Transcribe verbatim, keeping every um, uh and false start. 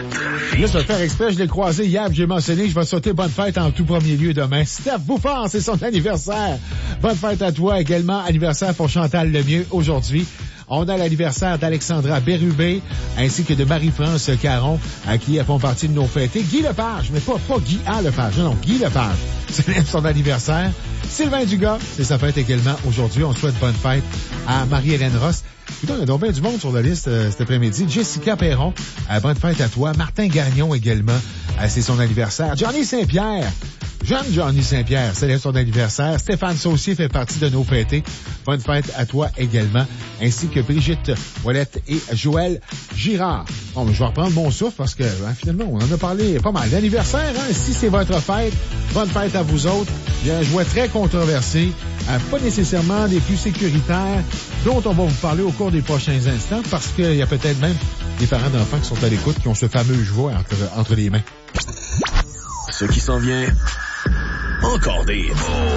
Là, je vais faire exprès, je l'ai croisé hier, puis j'ai mentionné que je vais sauter bonne fête en tout premier lieu demain. Steph Bouffard, c'est son anniversaire. Bonne fête à toi également. Anniversaire pour Chantal Lemieux aujourd'hui. On a l'anniversaire d'Alexandra Bérubé, ainsi que de Marie-France Caron, à qui font partie de nos fêtés. Guy Lepage, mais pas, pas Guy A. Lepage, non, Guy Lepage. C'est son anniversaire. Sylvain Dugas, c'est sa fête également aujourd'hui. On souhaite bonne fête à Marie-Hélène Ross. Putain, il y a donc bien du monde sur la liste euh, cet après-midi. Jessica Perron, euh, bonne fête à toi. Martin Gagnon également, euh, c'est son anniversaire. Johnny Saint-Pierre, jeune Johnny Saint-Pierre, c'est son anniversaire. Stéphane Saucier fait partie de nos fêtés. Bonne fête à toi également. Ainsi que Brigitte Ouellette et Joël Girard. Bon, mais je vais reprendre mon souffle parce que hein, finalement, on en a parlé pas mal. L'anniversaire, hein, si c'est votre fête, bonne fête à vous autres. Il y a un jouet très controversé, hein, pas nécessairement des plus sécuritaires, dont on va vous parler au cours des prochains instants, parce qu'il y a peut-être même des parents d'enfants qui sont à l'écoute, qui ont ce fameux jouet entre, entre les mains. Ce qui s'en vient, encore des...